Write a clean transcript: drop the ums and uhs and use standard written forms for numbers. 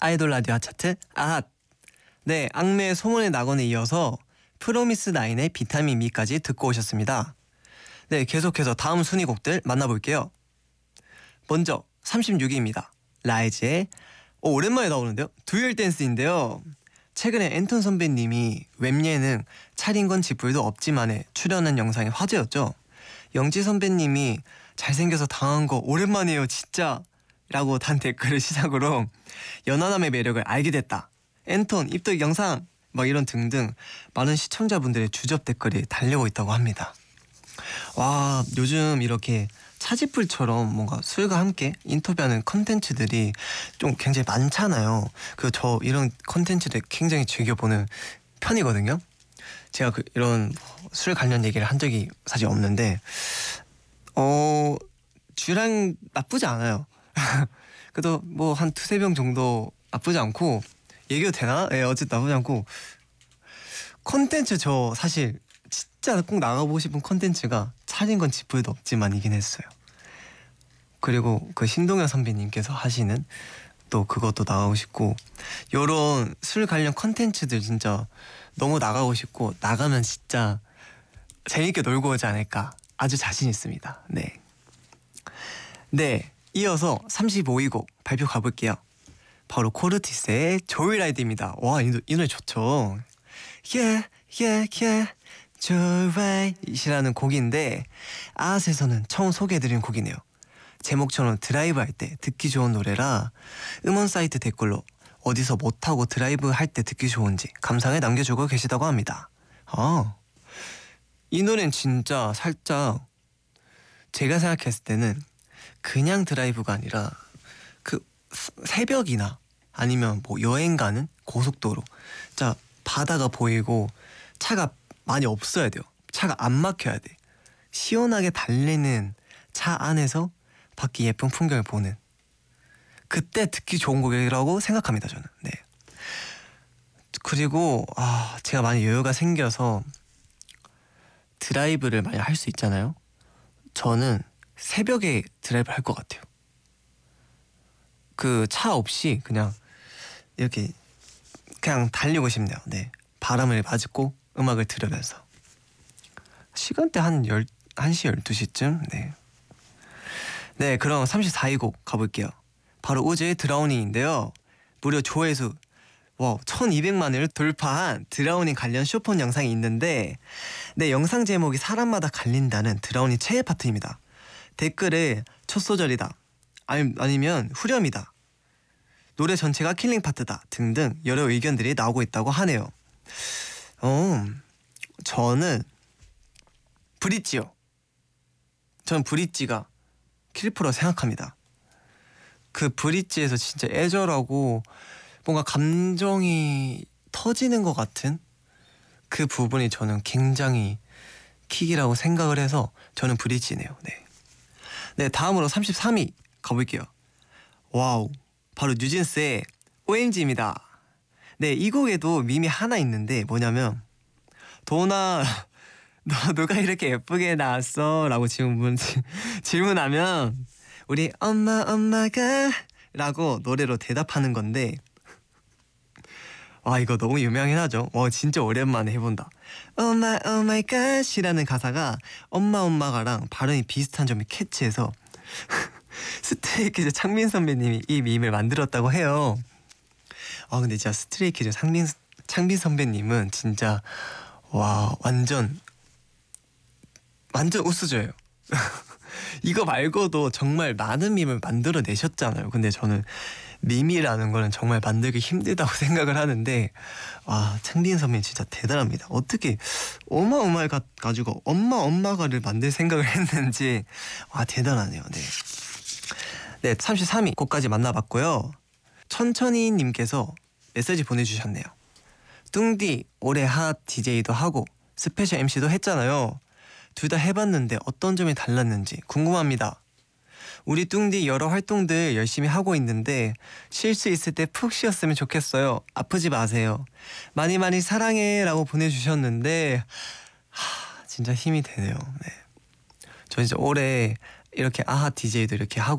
아이돌 라디오 차트 아핫. 네, 악뮤의 소문의 낙원에 이어서 프로미스 나인의 비타민 B까지 듣고 오셨습니다. 네, 계속해서 다음 순위곡들 만나볼게요. 먼저 36위입니다. 라이즈의 오랜만에 나오는데요, 듀얼 댄스인데요. 최근에 앤톤 선배님이 웹예능 차린 건 지풀도 없지만에 출연한 영상이 화제였죠. 영지 선배님이 잘생겨서 당한 거 오랜만이에요 진짜 라고 단 댓글을 시작으로 연하남의 매력을 알게 됐다, 앤톤 입덕 영상 막 이런 등등 많은 시청자분들의 주접 댓글이 달리고 있다고 합니다. 와, 요즘 이렇게 차지풀처럼 뭔가 술과 함께 인터뷰하는 컨텐츠들이 좀 굉장히 많잖아요. 저 이런 컨텐츠들 굉장히 즐겨보는 편이거든요. 제가 이런 술 관련 얘기를 한 적이 사실 없는데 쥐랑 나쁘지 않아요. 그래도 뭐 한 두세 병 정도 나쁘지 않고, 얘기도 되나? 예, 어쨌든 나쁘지 않고. 컨텐츠 저 사실 진짜 꼭 나가보고 싶은 컨텐츠가 차린 건 지풀도 없지만이긴 했어요. 그리고 그 신동엽 선배님께서 하시는 또 그것도 나가고 싶고, 요런 술 관련 컨텐츠들 진짜 너무 나가고 싶고, 나가면 진짜 재밌게 놀고 오지 않을까 아주 자신 있습니다. 네, 이어서 35위 곡 발표 가볼게요. 바로 코르티스의 조이라이드입니다. 와, 이 노래 좋죠. Yeah, yeah, yeah, 조이라이드이라는 곡인데 아앗에서는 처음 소개해드린 곡이네요. 제목처럼 드라이브 할 때 듣기 좋은 노래라 음원 사이트 댓글로 어디서 뭐 타고 드라이브 할 때 듣기 좋은지 감상을 남겨주고 계시다고 합니다. 이 노래는 진짜 살짝 제가 생각했을 때는 그냥 드라이브가 아니라 그 새벽이나 아니면 뭐 여행 가는 고속도로, 자, 바다가 보이고 차가 많이 없어야 돼요. 차가 안 막혀야 돼. 시원하게 달리는 차 안에서 밖에 예쁜 풍경을 보는, 그때 듣기 좋은 곡이라고 생각합니다, 저는. 네. 그리고 제가 많이 여유가 생겨서 드라이브를 많이 할 수 있잖아요. 저는 새벽에 드라이브 할 것 같아요. 그 차 없이 그냥 이렇게 그냥 달리고 싶네요. 네, 바람을 맞고 음악을 들으면서. 시간대 한 1시 12시쯤. 네, 그럼 34위 곡 가볼게요. 바로 우즈의 드라우닝인데요. 무려 조회수 1200만을 돌파한 드라우닝 관련 쇼폰 영상이 있는데, 네, 영상 제목이 사람마다 갈린다는 드라우닝 최애 파트입니다. 댓글에 첫 소절이다, 아니면 후렴이다, 노래 전체가 킬링 파트다 등등 여러 의견들이 나오고 있다고 하네요. 저는 브릿지요. 전 브릿지가 킬프로 생각합니다. 그 브릿지에서 진짜 애절하고 뭔가 감정이 터지는 것 같은 그 부분이 저는 굉장히 킥이라고 생각을 해서 저는 브릿지네요. 네, 다음으로 33위 가볼게요. 와우, 바로 뉴진스의 OMG입니다. 네, 이 곡에도 밈이 하나 있는데 뭐냐면, 도나 너 누가 이렇게 예쁘게 나왔어? 라고 질문하면 우리 엄마가 라고 노래로 대답하는 건데, 와, 이거 너무 유명하긴 하죠. 진짜 오랜만에 해본다. Oh my gosh 이라는 가사가 엄마가랑 발음이 비슷한 점이 캐치해서 스트레이키즈 창민 선배님이 이 밈을 만들었다고 해요. 근데 진짜 스트레이키즈 창민 선배님은 진짜 완전 우수저예요. 이거 말고도 정말 많은 밈을 만들어내셨잖아요. 근데 저는 밈이라는 거는 정말 만들기 힘들다고 생각을 하는데, 창민 선배님 진짜 대단합니다. 어떻게 어마어마해 가지고 엄마가를 만들 생각을 했는지 대단하네요. 네, 33위 곡까지 만나봤고요. 천천히 님께서 메시지 보내주셨네요. 뚱디 올해 핫 DJ도 하고 스페셜 MC도 했잖아요. 둘 다 해봤는데 어떤 점이 달랐는지 궁금합니다. 우리 뚱디 여러 활동들 열심히 하고 있는데 쉴 수 있을 때 푹 쉬었으면 좋겠어요. 아프지 마세요. 많이 많이 사랑해 라고 보내주셨는데 진짜 힘이 되네요. 저 진짜 올해 이렇게 아하 DJ도 이렇게 하고